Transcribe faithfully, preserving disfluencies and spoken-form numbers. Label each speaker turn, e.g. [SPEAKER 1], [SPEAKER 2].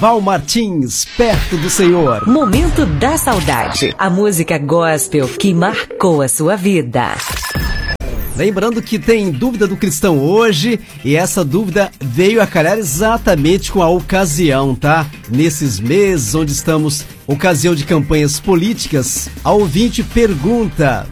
[SPEAKER 1] Val Martins, Perto do Senhor.
[SPEAKER 2] Momento da Saudade, a música gospel que marcou a sua vida.
[SPEAKER 1] Lembrando que tem dúvida do cristão hoje, e essa dúvida veio a calhar exatamente com a ocasião, tá? Nesses meses onde estamos, ocasião de campanhas políticas, a ouvinte pergunta: